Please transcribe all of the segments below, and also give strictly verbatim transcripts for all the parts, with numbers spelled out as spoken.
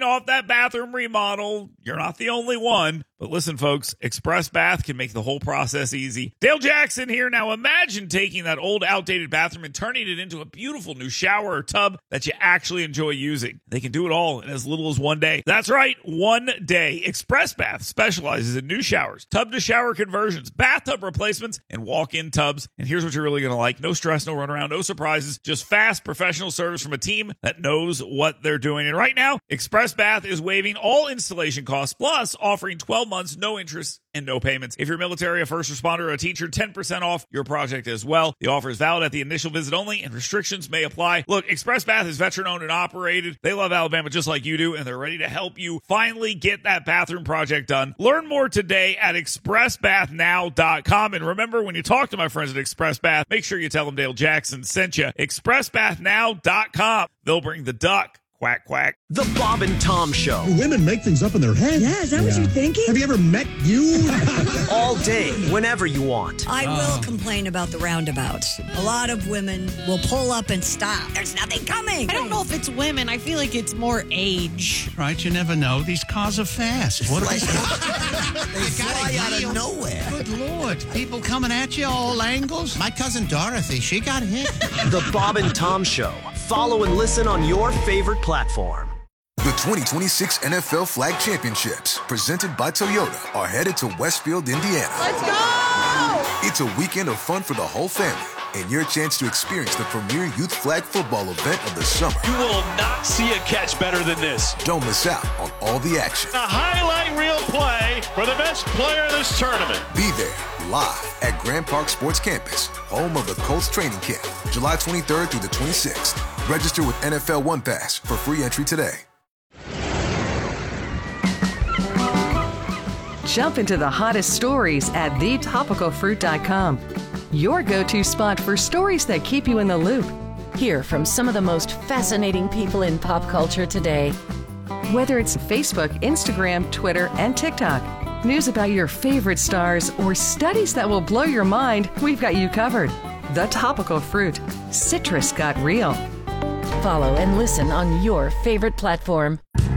putting off that bathroom remodel, you're not the only one. But listen, folks, Express Bath can make the whole process easy. Dale Jackson here. Now imagine taking that old, outdated bathroom and turning it into a beautiful new shower or tub that you actually enjoy using. They can do it all in as little as one day. That's right, one day. Express Bath specializes in new showers, tub-to-shower conversions, bathtub replacements, and walk-in tubs. And here's what you're really going to like. No stress, no runaround, no surprises, just fast, professional service from a team that knows what they're doing. And right now, Express Bath is waiving all installation costs, plus offering twelve months, no interest, and no payments. If you're military, a first responder, or a teacher, ten percent off your project as well. The offer is valid at the initial visit only, and restrictions may apply. Look, Express Bath is veteran-owned and operated. They love Alabama just like you do, and they're ready to help you finally get that bathroom project done. Learn more today at express bath now dot com. And remember, when you talk to my friends at Express Bath, make sure you tell them Dale Jackson sent you. express bath now dot com. They'll bring the duck. Quack, quack. The Bob and Tom Show. Do women make things up in their head? Yeah, is that yeah. what you're thinking? Have you ever met you? All day, whenever you want. I will oh. complain about the roundabouts. A lot of women will pull up and stop. There's nothing coming. I don't know if it's women. I feel like it's more age. Right, you never know. These cars are fast. What like, they fly out of nowhere. Good Lord. People coming at you all angles. My cousin Dorothy, she got hit. The Bob and Tom Show. Follow and listen on your favorite platform. The twenty twenty-six N F L Flag Championships, presented by Toyota, are headed to Westfield, Indiana. Let's go! It's a weekend of fun for the whole family, and your chance to experience the premier youth flag football event of the summer. You will not see a catch better than this. Don't miss out on all the action. A highlight reel play for the best player in this tournament. Be there, live at Grand Park Sports Campus, home of the Colts training camp, July twenty-third through the twenty-sixth. Register with N F L One Pass for free entry today. Jump into the hottest stories at the topical fruit dot com. Your go-to spot for stories that keep you in the loop. Hear from some of the most fascinating people in pop culture today. Whether it's Facebook, Instagram, Twitter, and TikTok, news about your favorite stars, or studies that will blow your mind, we've got you covered. The Topical Fruit. Citrus got real. Follow and listen on your favorite platform.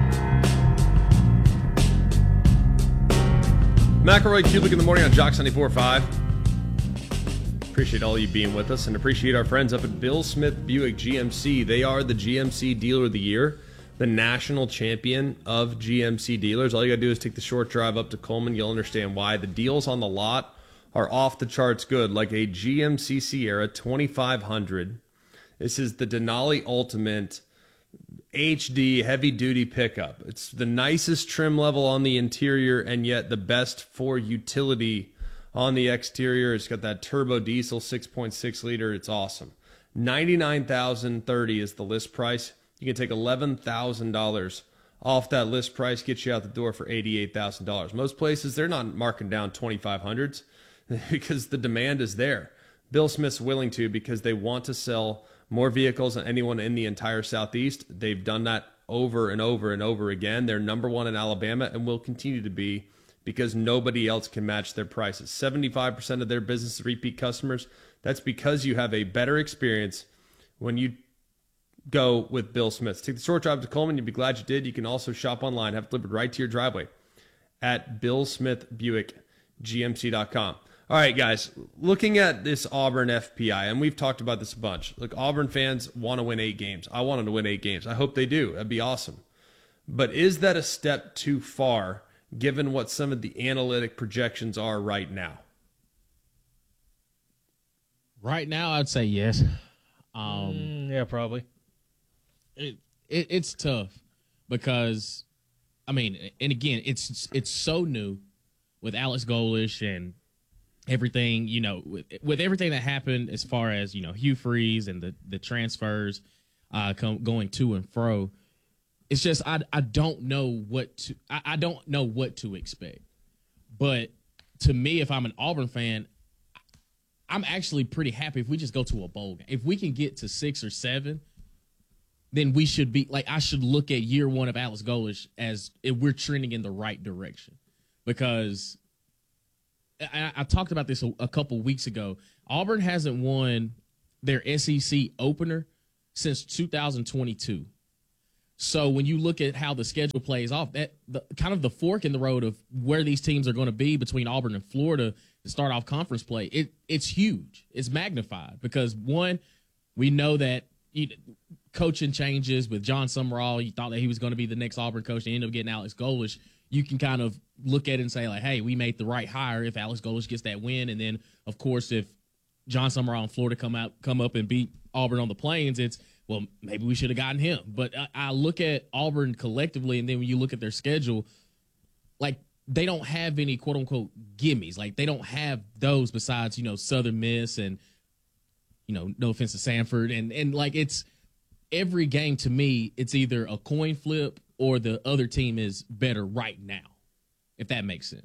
McElroy, Kulik in the morning on Jock ninety-four point five. Appreciate all you being with us, and appreciate our friends up at Bill Smith Buick G M C. They are the G M C Dealer of the Year, the national champion of G M C dealers. All you got to do is take the short drive up to Coleman. You'll understand why. The deals on the lot are off the charts good, like a G M C Sierra twenty-five hundred. This is the Denali Ultimate H D heavy-duty pickup. It's the nicest trim level on the interior, and yet the best for utility on the exterior. It's got that turbo diesel six point six liter. It's awesome. ninety-nine thousand thirty is the list price. You can take eleven thousand dollars off that list price, get you out the door for eighty-eight thousand dollars. Most places, they're not marking down twenty-five hundreds because the demand is there. Bill Smith's willing to, because they want to sell more vehicles than anyone in the entire Southeast. They've done that over and over and over again. They're number one in Alabama and will continue to be, because nobody else can match their prices. seventy-five percent of their business is repeat customers. That's because you have a better experience when you go with Bill Smith. Take the short drive to Coleman. You'd be glad you did. You can also shop online, have it delivered right to your driveway at Bill Smith Buick G M C dot com. All right, guys, looking at this Auburn F P I, and we've talked about this a bunch. Look, Auburn fans want to win eight games. I want them to win eight games. I hope they do. That'd be awesome. But is that a step too far, given what some of the analytic projections are right now? Right now, I'd say yes. Um, mm, yeah, probably. It, it it's tough because, I mean, and again, it's it's so new with Alex Golesh and everything, you know, with, with everything that happened as far as, you know, Hugh Freeze and the, the transfers uh, come, going to and fro. It's just I I don't know what to I, I don't know what to expect. But to me, if I'm an Auburn fan, I'm actually pretty happy if we just go to a bowl game. If we can get to six or seven, then we should be like I should look at year one of Alex Golesh as if we're trending in the right direction. Because I, I talked about this a, a couple weeks ago. Auburn hasn't won their S E C opener since two thousand twenty-two. So when you look at how the schedule plays off, that the kind of the fork in the road of where these teams are going to be between Auburn and Florida to start off conference play, it it's huge. It's magnified because, one, we know that you know, coaching changes with John Summerall. You thought that he was going to be the next Auburn coach. They ended up getting Alex Golesh. You can kind of look at it and say, like, hey, we made the right hire if Alex Golesh gets that win. And then, of course, if John Summerall and Florida come out, come up and beat Auburn on the Plains, it's, well, maybe we should have gotten him. But I, I look at Auburn collectively, and then when you look at their schedule, like, they don't have any quote-unquote gimmies. Like, they don't have those besides, you know, Southern Miss and, you know, no offense to Sanford. And, and like, it's every game to me, it's either a coin flip or the other team is better right now, if that makes sense.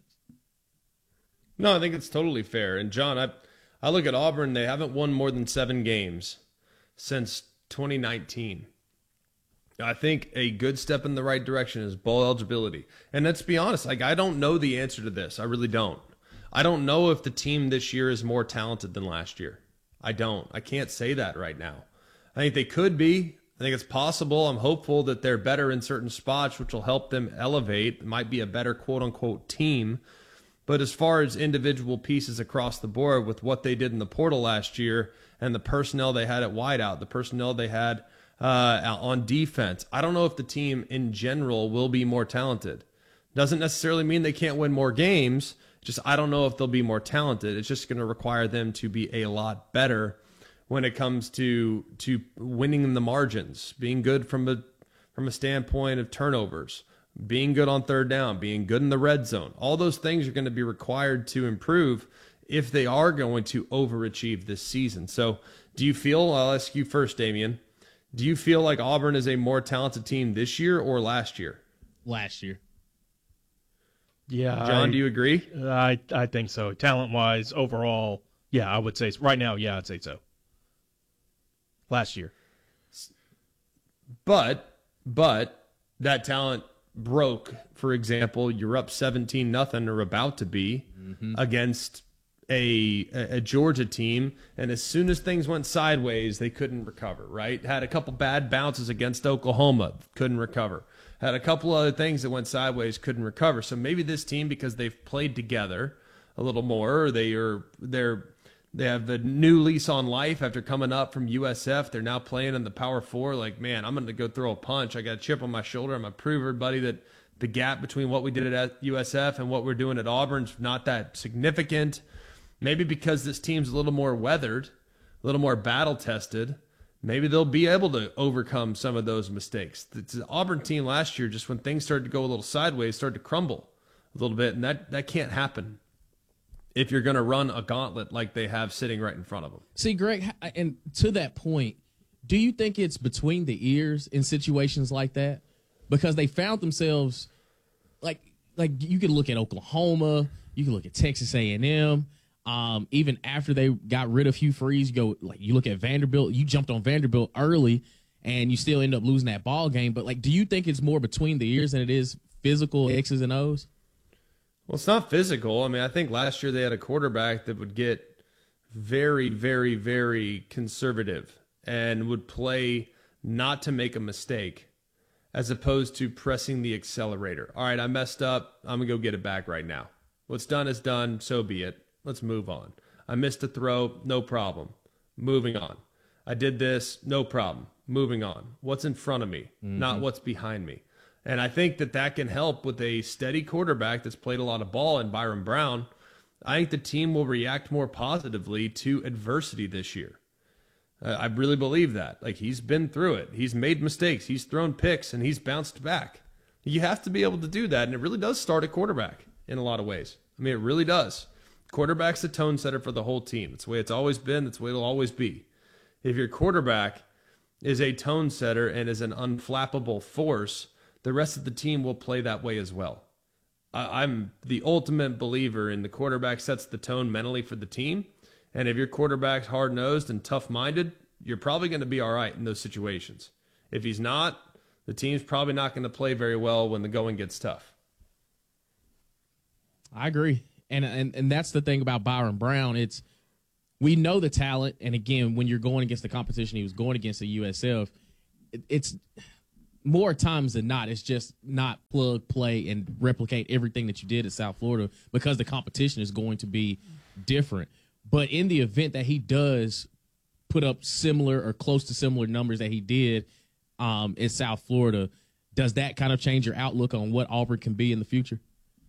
No, I think it's totally fair. And, John, I, I look at Auburn. They haven't won more than seven games since twenty nineteen. I think a good step in the right direction is bowl eligibility. And let's be honest, like, I don't know the answer to this. I really don't. I don't know if the team this year is more talented than last year. I don't. I can't say that right now. I think they could be. I think it's possible. I'm hopeful that they're better in certain spots, which will help them elevate. It might be a better quote-unquote team. But as far as individual pieces across the board with what they did in the portal last year and the personnel they had at wideout, the personnel they had uh, on defense, I don't know if the team in general will be more talented. Doesn't necessarily mean they can't win more games. Just I don't know if they'll be more talented. It's just going to require them to be a lot better when it comes to to winning in the margins, being good from a from a standpoint of turnovers, being good on third down, being good in the red zone. All those things are going to be required to improve if they are going to overachieve this season. So do you feel, I'll ask you first, Damian, do you feel like Auburn is a more talented team this year or last year? Last year. Yeah. John, I, do you agree? I, I think so. Talent-wise, overall, yeah, I would say – right now, yeah, I'd say so. Last year. But, but that talent broke. For example, you're up seventeen nothing or about to be mm-hmm. against a, a Georgia team, and as soon as things went sideways, they couldn't recover, right? Had a couple bad bounces against Oklahoma, couldn't recover. Had a couple other things that went sideways, couldn't recover. So maybe this team, because they've played together a little more, or they are they're they have the new lease on life after coming up from U S F. They're now playing in the Power Four. Like, man, I'm going to go throw a punch. I got a chip on my shoulder. I'm going to prove everybody that the gap between what we did at U S F and what we're doing at Auburn's not that significant. Maybe because this team's a little more weathered, a little more battle-tested, maybe they'll be able to overcome some of those mistakes. The Auburn team last year, just when things started to go a little sideways, started to crumble a little bit, and that, that can't happen if you're going to run a gauntlet like they have sitting right in front of them. See, Greg, and to that point, do you think it's between the ears in situations like that? Because they found themselves, like, like you could look at Oklahoma, you can look at Texas A and M. Um, even after they got rid of Hugh Freeze, you go like you look at Vanderbilt. You jumped on Vanderbilt early, and you still end up losing that ball game. But like, do you think it's more between the ears than it is physical X's and O's? Well, it's not physical. I mean, I think last year they had a quarterback that would get very, very, very conservative and would play not to make a mistake, as opposed to pressing the accelerator. All right, I messed up. I'm gonna go get it back right now. What's done is done. So be it. Let's move on. I missed a throw, no problem. Moving on. I did this, no problem. Moving on. What's in front of me, mm-hmm. not what's behind me. And I think that that can help with a steady quarterback that's played a lot of ball in Byron Brown. I think the team will react more positively to adversity this year. Uh, I really believe that. Like, he's been through it. He's made mistakes. He's thrown picks, and he's bounced back. You have to be able to do that, and it really does start at quarterback in a lot of ways. I mean, it really does. Quarterback's the tone setter for the whole team. It's the way it's always been. That's the way it'll always be. If your quarterback is a tone setter and is an unflappable force, the rest of the team will play that way as well. I, I'm the ultimate believer in the quarterback sets the tone mentally for the team. And if your quarterback's hard-nosed and tough-minded, you're probably going to be all right in those situations. If he's not, the team's probably not going to play very well when the going gets tough. I agree. And, and and that's the thing about Byron Brown. It's we know the talent, and again, when you're going against the competition he was going against at U S F, it, it's more times than not, it's just not plug, play, and replicate everything that you did at South Florida because the competition is going to be different. But in the event that he does put up similar or close to similar numbers that he did um, in South Florida, does that kind of change your outlook on what Auburn can be in the future?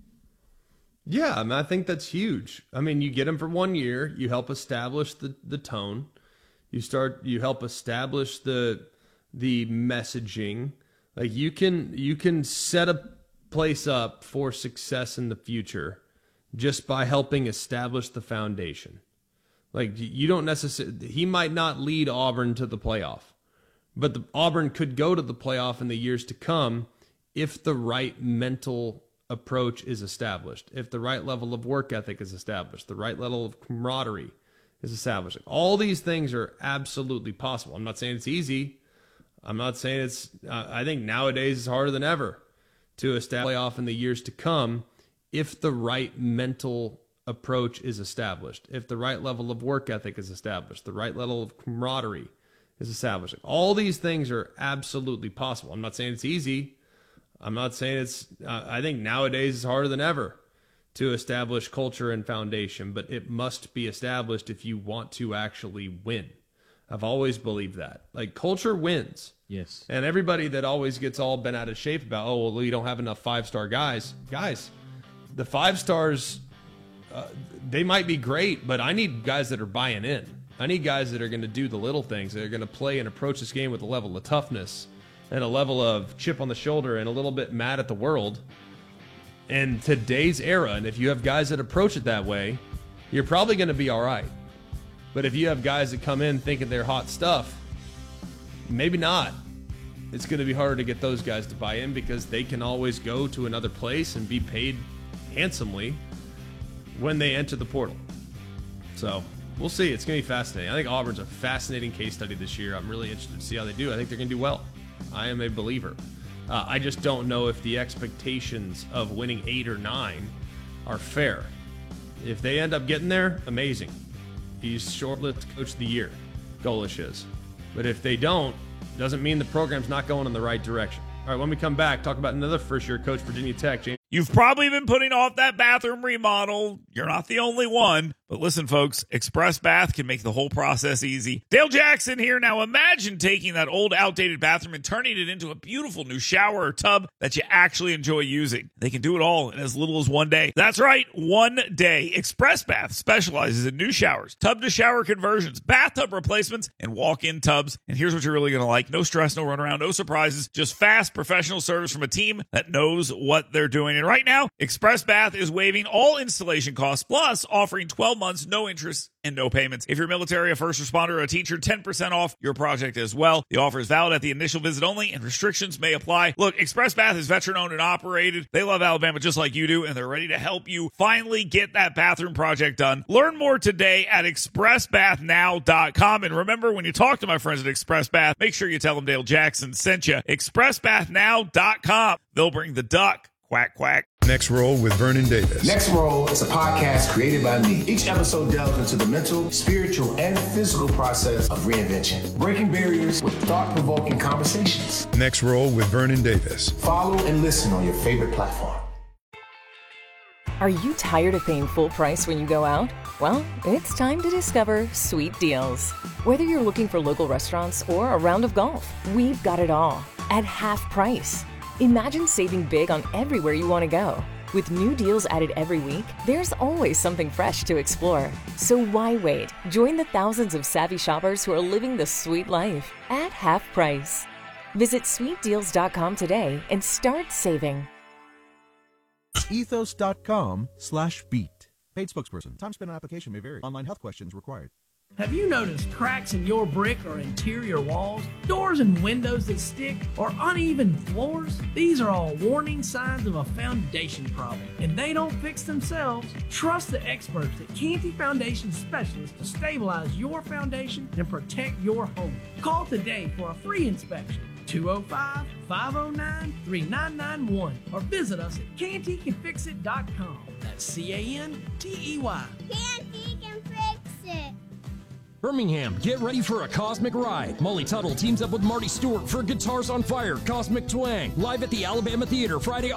Yeah, I mean, I think that's huge. I mean, you get him for one year, you help establish the, the tone, you start, you help establish the the messaging. Like you can you can set a place up for success in the future just by helping establish the foundation. Like you don't necessarily, he might not lead Auburn to the playoff, but the, Auburn could go to the playoff in the years to come if the right mental approach is established, if the right level of work ethic is established, the right level of camaraderie is established. All these things are absolutely possible. I'm not saying it's easy. I'm not saying it's, uh, I think nowadays it's harder than ever to establish playoff in the years to come if the right mental approach is established, if the right level of work ethic is established, the right level of camaraderie is established. All these things are absolutely possible. I'm not saying it's easy. I'm not saying it's, uh, I think nowadays it's harder than ever to establish culture and foundation, but it must be established if you want to actually win. I've always believed that. Like, culture wins. Yes. And everybody that always gets all bent out of shape about, oh, well, we don't have enough five-star guys. Guys, the five stars, uh, they might be great, but I need guys that are buying in. I need guys that are going to do the little things, that are going to play and approach this game with a level of toughness and a level of chip on the shoulder and a little bit mad at the world. In today's era, and if you have guys that approach it that way, you're probably going to be all right. But if you have guys that come in thinking they're hot stuff, maybe not. It's going to be harder to get those guys to buy in because they can always go to another place and be paid handsomely when they enter the portal. So we'll see. It's going to be fascinating. I think Auburn's a fascinating case study this year. I'm really interested to see how they do. I think they're going to do well. I am a believer. Uh, I just don't know if the expectations of winning eight or nine are fair. If they end up getting there, amazing. He's shortlisted Coach of the Year. Golesh is. But if they don't, doesn't mean the program's not going in the right direction. All right, when we come back, talk about another first-year coach, Virginia Tech. James. You've probably been putting off that bathroom remodel. You're not the only one. But listen, folks, Express Bath can make the whole process easy. Dale Jackson here. Now imagine taking that old, outdated bathroom and turning it into a beautiful new shower or tub that you actually enjoy using. They can do it all in as little as one day. That's right, one day. Express Bath specializes in new showers, tub-to-shower conversions, bathtub replacements, and walk-in tubs. And here's what you're really going to like. No stress, no runaround, no surprises. Just fast, professional service from a team that knows what they're doing. And right now, Express Bath is waiving all installation costs, plus offering twelve months, no interest, and no payments. If you're military, a first responder, or a teacher, ten percent off your project as well. The offer is valid at the initial visit only, and restrictions may apply. Look, Express Bath is veteran-owned and operated. They love Alabama just like you do, and they're ready to help you finally get that bathroom project done. Learn more today at express bath now dot com. And remember, when you talk to my friends at Express Bath, make sure you tell them Dale Jackson sent you. express bath now dot com. They'll bring the duck. Quack, quack. Next Roll with Vernon Davis. Next Roll is a podcast created by me. Each episode delves into the mental, spiritual, and physical process of reinvention, breaking barriers with thought-provoking conversations. Next Roll with Vernon Davis. Follow and listen on your favorite platform. Are you tired of paying full price when you go out? Well, it's time to discover Sweet Deals. Whether you're looking for local restaurants or a round of golf, we've got it all at half price. Imagine saving big on everywhere you want to go. With new deals added every week, there's always something fresh to explore. So why wait? Join the thousands of savvy shoppers who are living the sweet life at half price. Visit sweet deals dot com today and start saving. Ethos.com slash beat. Paid spokesperson. Time spent on application may vary. Online health questions required. Have you noticed cracks in your brick or interior walls, doors and windows that stick, or uneven floors? These are all warning signs of a foundation problem, and they don't fix themselves. Trust the experts at Canty Foundation Specialists to stabilize your foundation and protect your home. Call today for a free inspection. two oh five, five oh nine, three nine nine one or visit us at canty can fix it dot com. That's C A N T E Y. Canty can fix it. Birmingham, get ready for a cosmic ride. Molly Tuttle teams up with Marty Stewart for Guitars on Fire, Cosmic Twang, live at the Alabama Theater Friday,